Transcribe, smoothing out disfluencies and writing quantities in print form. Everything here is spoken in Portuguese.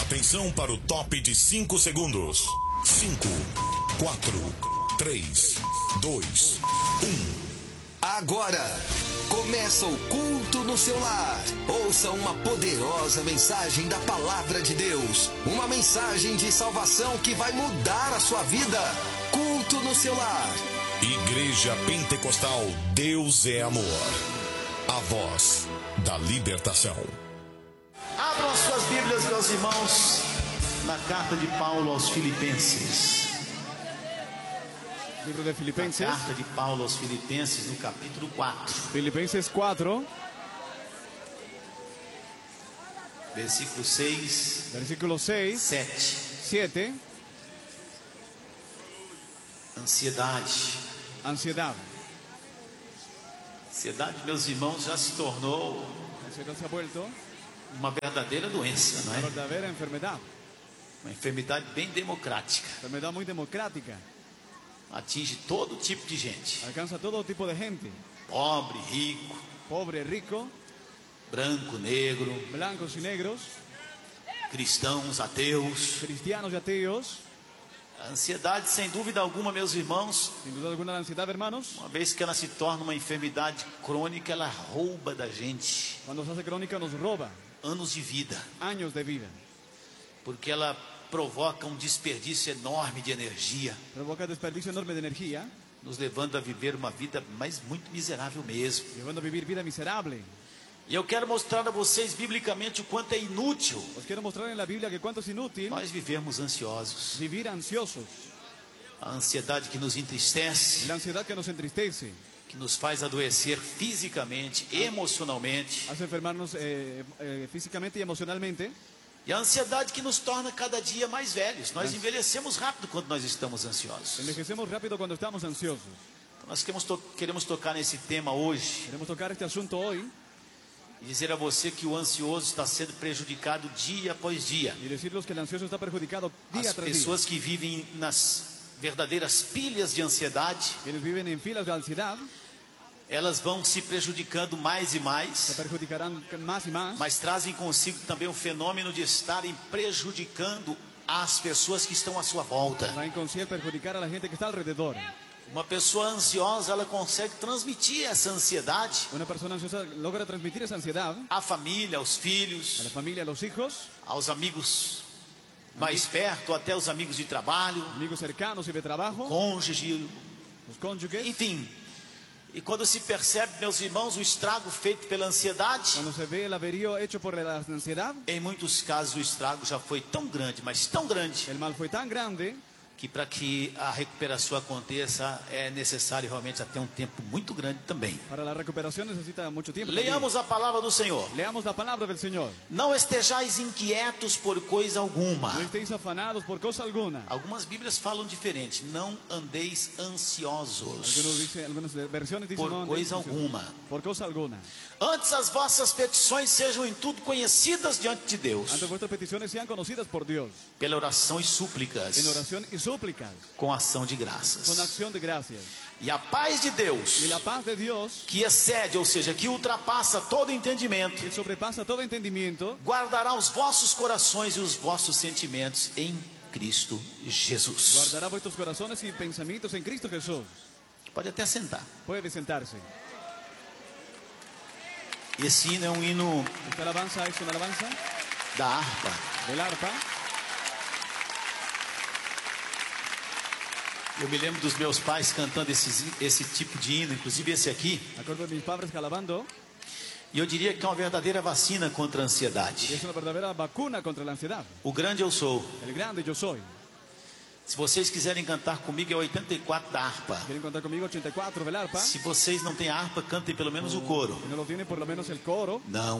Atenção para o top de 5 segundos. 5, 4, 3, 2, 1. Agora, começa o culto no seu lar. Ouça uma poderosa mensagem da Palavra de Deus. Uma mensagem de salvação que vai mudar a sua vida. Culto no seu lar. Igreja Pentecostal Deus é Amor. A voz da libertação. Abram suas Bíblias, meus irmãos, na carta de Paulo aos Filipenses. Libro de Filipenses. A carta de Paulo aos Filipenses, no capítulo 4. Filipenses 4. Versículo 6. Versículo 6. 7. Ansiedade. Ansiedade. Ansiedade, meus irmãos, já se tornou Ansiedad se ha vuelto uma verdadeira doença, não una é? verdadera enfermedad. Uma enfermidade bem democrática. Enfermedad muy democrática. Atinge todo tipo de gente. Alcanza todo tipo de gente. Pobre, rico, Pobre, rico, branco, negro, blancos y negros, cristãos, ateus. cristianos y ateos. A ansiedade, sem dúvida alguma, meus irmãos, Sin duda alguna la ansiedad, hermanos, uma vez que ela se torna uma enfermidade crônica, ela rouba da gente cuando se hace crónica nos roba anos de vida, años de vida. porque ela provoca um desperdício enorme de energia, Provoca desperdicio enorme de energía, nos levando a viver uma vida muito miserável mesmo. llevando a vivir vida miserable. E eu quero mostrar a vocês biblicamente o quanto é inútil Os quiero mostrar en la Biblia que cuánto es inútil nós vivermos ansiosos. vivir ansiosos. A ansiedade que nos entristece, La ansiedad que nos entristece, que nos faz adoecer fisicamente, emocionalmente. hace enfermarnos físicamente y emocionalmente. E a ansiedade que nos torna cada dia mais velhos. Nós envelhecemos rápido quando nós estamos ansiosos. Envejecemos rápido cuando estamos ansiosos. Então, nós queremos tocar nesse tema hoje Queremos tocar este asunto hoy e dizer a você que o ansioso está sendo prejudicado dia após dia. y decirles que el ansioso está perjudicado día As tras día. pessoas que vivem nas verdadeiras pilhas de ansiedade, Quienes viven en filas de ansiedad elas vão se prejudicando mais e se mais, perjudicarán más y más, mas trazem consigo também o fenômeno de estarem prejudicando as pessoas que estão à sua volta. traen consigo perjudicar a la gente que está alrededor. Uma pessoa ansiosa, ela consegue transmitir essa ansiedade Una persona ansiosa logra transmitir esa ansiedad à família, aos a filhos, la familia, a los hijos, aos amigos mais perto, até os amigos de trabalho, amigos cercanos y de trabajo, cônjuge, los cónyuges. enfim. E quando se percebe, meus irmãos, o estrago feito pela ansiedade, Cuando se ve el averío hecho por la ansiedad, em muitos casos o estrago já foi tão grande, mas tão grande, el mal fue tan grande que para que a recuperação aconteça é necessário realmente até um tempo muito grande também. para la recuperación necesita mucho tiempo. Leamos a palavra do Senhor. Leamos la palabra del Señor. Não estejais inquietos por coisa alguma. No estéis afanados por cosa alguna. Algumas Bíblias falam diferente. Não andeis ansiosos Algunas versiones dicen por no, coisa ansiosos. alguma. Por cosa alguna. Antes as vossas petições sejam em tudo conhecidas diante de Deus, Antes vuestras peticiones sean conocidas por Dios, pela oração e en súplicas, oración y súplicas, com ação de con graças. acción de gracias. E a paz de Deus, Y la paz de Dios, que excede, ou seja, que ultrapassa todo entendimento, que sobrepasa todo entendimiento, guardará os vossos corações e os vossos sentimentos em Cristo Jesus. guardará vuestros corazones y pensamientos en Cristo Jesús. Pode até sentar. Puede sentarse. Esse hino é um hino Esta alabanza es una alabanza da harpa. del arpa. Eu me lembro dos meus pais cantando esse tipo de hino, inclusive esse aqui. Me acuerdo de mis padres alabando. E eu diria que é uma verdadeira vacina contra a Y ansiedade. es una verdadera vacuna contra la ansiedad. O grande eu sou. El grande yo soy. Se vocês quiserem cantar comigo, é 84 da harpa. ¿Quieren contar conmigo? 84 del arpa. Se vocês não têm harpa, cantem pelo menos o coro. Si no lo tienen, por lo menos el coro. Não